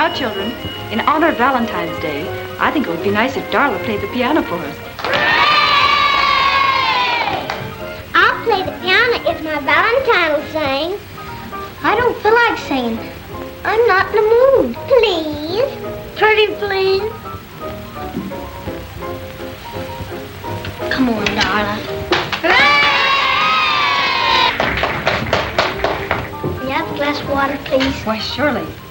Now, children, in honor of Valentine's Day, I think it would be nice if Darla played the piano for us. I'll play the piano if my Valentine will sing. I don't feel like singing. I'm not in the mood. Please. Pretty please. Come on, Darla. You have a glass of water, please? Why, surely.